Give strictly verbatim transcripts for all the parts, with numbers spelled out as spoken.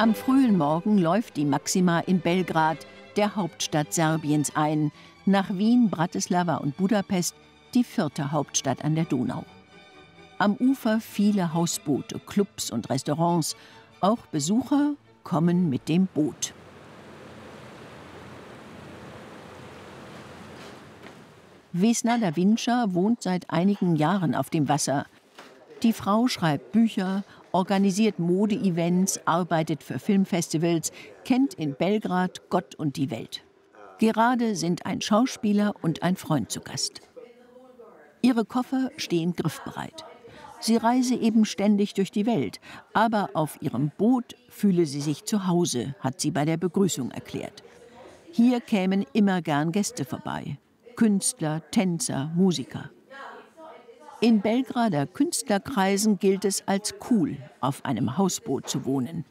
Am frühen Morgen läuft die Maxima in Belgrad, der Hauptstadt Serbiens, ein. Nach Wien, Bratislava und Budapest die vierte Hauptstadt an der Donau. Am Ufer viele Hausboote, Clubs und Restaurants. Auch Besucher kommen mit dem Boot. Vesna Davinča wohnt seit einigen Jahren auf dem Wasser. Die Frau schreibt Bücher, organisiert Mode-Events, arbeitet für Filmfestivals, kennt in Belgrad Gott und die Welt. Gerade sind ein Schauspieler und ein Freund zu Gast. Ihre Koffer stehen griffbereit. Sie reise eben ständig durch die Welt, aber auf ihrem Boot fühle sie sich zu Hause, hat sie bei der Begrüßung erklärt. Hier kämen immer gern Gäste vorbei. Künstler, Tänzer, Musiker. In Belgrader Künstlerkreisen gilt es als cool, auf einem Hausboot zu wohnen.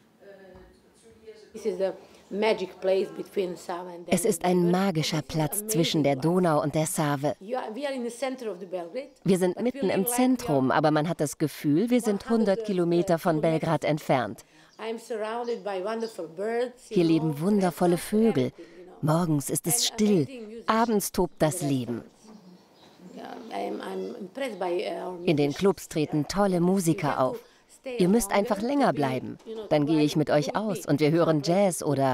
Es ist ein magischer Platz zwischen der Donau und der Save. Wir sind mitten im Zentrum, aber man hat das Gefühl, wir sind hundert Kilometer von Belgrad entfernt. Hier leben wundervolle Vögel. Morgens ist es still, abends tobt das Leben. In den Clubs treten tolle Musiker auf. Ihr müsst einfach länger bleiben. Dann gehe ich mit euch aus und wir hören Jazz oder